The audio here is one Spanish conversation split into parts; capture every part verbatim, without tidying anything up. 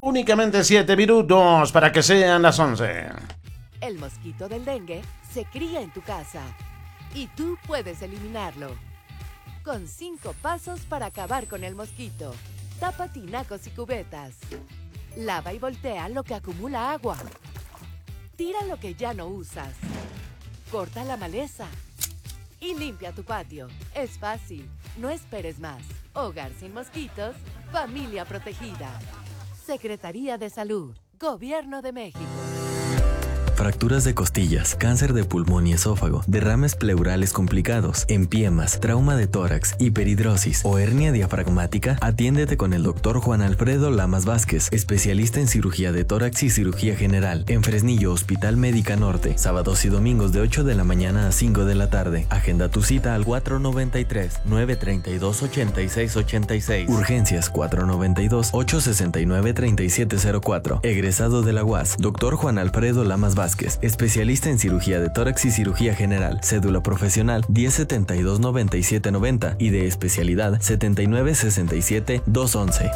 Únicamente siete minutos para que sean las once. El mosquito del dengue se cría en tu casa y tú puedes eliminarlo. Con cinco pasos para acabar con el mosquito. Tapa tinacos y cubetas. Lava y voltea lo que acumula agua. Tira lo que ya no usas. Corta la maleza. Y limpia tu patio. Es fácil. No esperes más. Hogar sin mosquitos. Familia protegida. Secretaría de Salud. Gobierno de México. Fracturas de costillas, cáncer de pulmón y esófago, derrames pleurales complicados, empiemas, trauma de tórax, hiperhidrosis o hernia diafragmática, atiéndete con el doctor Juan Alfredo Lamas Vázquez, especialista en cirugía de tórax y cirugía general, en Fresnillo, Hospital Médica Norte, sábados y domingos de ocho de la mañana a cinco de la tarde. Agenda tu cita al cuatro nueve tres, nueve tres dos, ocho seis ocho seis. Urgencias cuatro nueve dos, ocho seis nueve, tres siete cero cuatro. Egresado de la U A S, doctor Juan Alfredo Lamas Vázquez, especialista en cirugía de tórax y cirugía general, cédula profesional diez setenta y dos, noventa y siete noventa y de especialidad setenta y nueve sesenta y siete, doscientos once.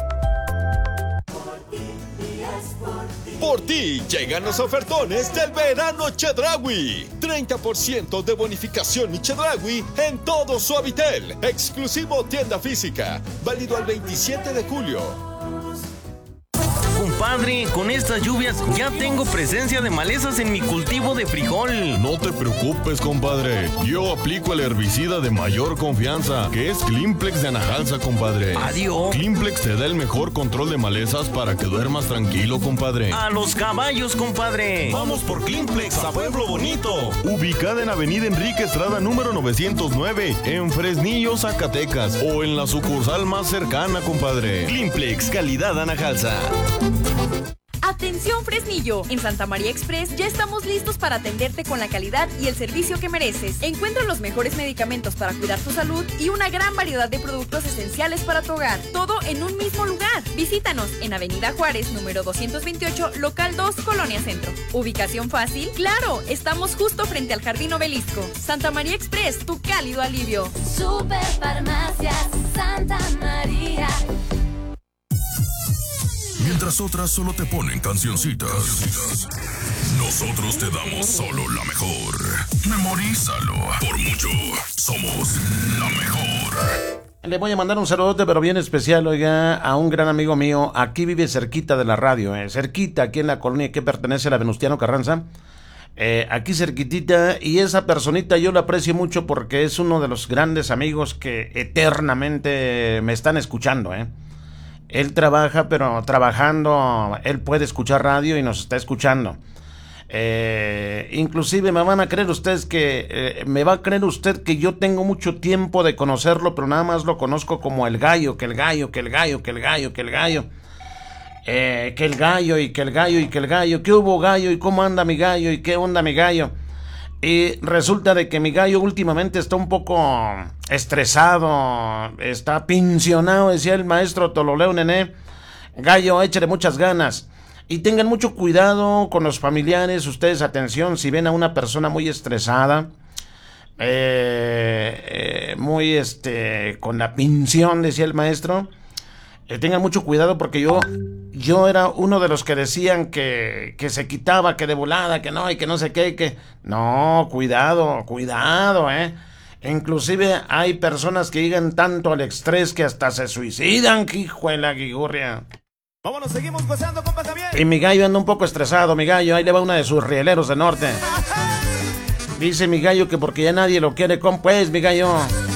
Por ti llegan los ofertones del verano Chedraui. treinta por ciento de bonificación y Chedraui en todo Suavitel. Exclusivo tienda física. Válido al veintisiete de julio. Compadre, con estas lluvias ya tengo presencia de malezas en mi cultivo de frijol. No te preocupes, compadre. Yo aplico el herbicida de mayor confianza, que es Climplex de Anajalsa, compadre. Adiós. Climplex te da el mejor control de malezas para que duermas tranquilo, compadre. A los caballos, compadre. Vamos por Climplex a Pueblo Bonito. Ubicada en Avenida Enrique Estrada número novecientos nueve, en Fresnillo, Zacatecas, o en la sucursal más cercana, compadre. Climplex, calidad Anajalsa. Atención Fresnillo, en Santa María Express ya estamos listos para atenderte con la calidad y el servicio que mereces. Encuentra los mejores medicamentos para cuidar tu salud y una gran variedad de productos esenciales para tu hogar, todo en un mismo lugar. Visítanos en Avenida Juárez, número doscientos veintiocho, local dos, Colonia Centro. ¿Ubicación fácil? ¡Claro! Estamos justo frente al Jardín Obelisco. Santa María Express, tu cálido alivio. Superfarmacias Santa María. Mientras otras solo te ponen cancioncitas, nosotros te damos solo la mejor. Memorízalo. Por mucho, somos la mejor. Le voy a mandar un saludote, pero bien especial, oiga, a un gran amigo mío. Aquí vive cerquita de la radio, eh, cerquita, aquí en la colonia que pertenece a la Venustiano Carranza. Eh, aquí cerquitita, y esa personita yo la aprecio mucho porque es uno de los grandes amigos que eternamente me están escuchando, eh. Él trabaja, pero trabajando, él puede escuchar radio y nos está escuchando. Eh, inclusive me van a creer ustedes que, eh, me va a creer usted que yo tengo mucho tiempo de conocerlo, pero nada más lo conozco como el gallo, que el gallo, que el gallo, que el gallo, que el gallo. Eh, que el gallo y que el gallo y que el gallo. ¿Qué hubo, gallo? ¿Y cómo anda mi gallo? ¿Y qué onda mi gallo? Y resulta de que mi gallo últimamente está un poco estresado, está pincionado, decía el maestro Tololeo Nené. Gallo, échale muchas ganas. Y tengan mucho cuidado con los familiares, ustedes, atención, si ven a una persona muy estresada, eh, eh, muy este, con la pinción, decía el maestro, eh, tengan mucho cuidado porque yo, yo era uno de los que decían que, que se quitaba, que de volada, que no, y que no sé qué, que... No, cuidado, cuidado, eh. Inclusive hay personas que llegan tanto al estrés que hasta se suicidan, que hijo de la guigurria. Vámonos, seguimos gozando, compa Javier. Y mi gallo anda un poco estresado, mi gallo, ahí le va una de sus rieleros de norte. Dice mi gallo que porque ya nadie lo quiere, ¿cómo pues, mi gallo?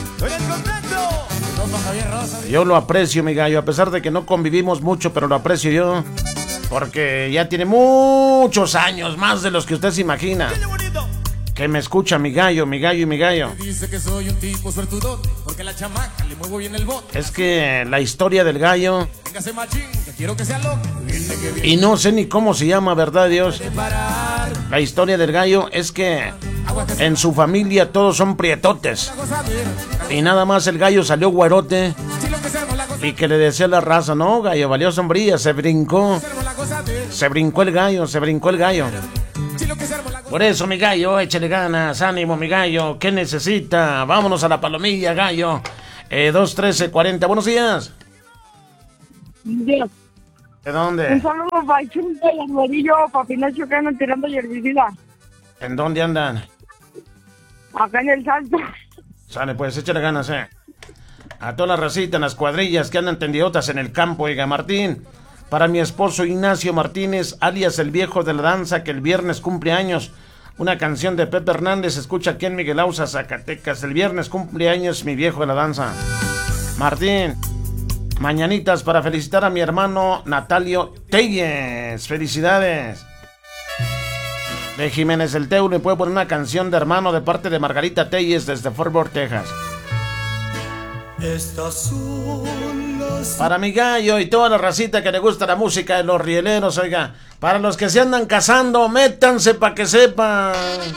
Yo lo aprecio, mi gallo, a pesar de que no convivimos mucho, pero lo aprecio yo. Porque ya tiene muchos años, más de los que usted se imagina, que me escucha mi gallo, mi gallo y mi gallo. Dice que soy un tipo suertudote, porque la chamaca le muevo bien el bote. Es que la historia del gallo, Véngase machín, que quiero que sea loco. Viene que viene. y no sé ni cómo se llama, ¿verdad, Dios? La historia del gallo es que en su familia todos son prietotes. Y nada más el gallo salió güerote. Y que le decía la raza, no, gallo, valió sombría, se brincó. Se brincó el gallo, se brincó el gallo. Por eso, mi gallo, échale ganas, ánimo, mi gallo, ¿qué necesita? Vámonos a la palomilla, gallo. Eh, dos trece cuarenta, buenos días. Buenos días. ¿De dónde? Un saludo para Chumpa y Amarillo, para Pinocho que andan tirando herbicida. ¿En dónde andan? Acá en el Salto. Sale, pues, échale ganas, eh. A toda la racita en las cuadrillas que andan tendiotas en el campo, oiga, Martín. Para mi esposo Ignacio Martínez, alias el viejo de la danza, que el viernes cumple años. Una canción de Pepe Hernández, escucha aquí en Miguel Ausa, Zacatecas. El viernes cumple años mi viejo de la danza. Martín, mañanitas para felicitar a mi hermano Natalio Telles. Felicidades. De Jiménez del Teu, le puede poner una canción de hermano de parte de Margarita Telles desde Fort Worth, Texas. Estas son las... Para mi gallo y toda la racita que le gusta la música de los rieleros, oiga. Para los que se andan casando, métanse pa' que sepan.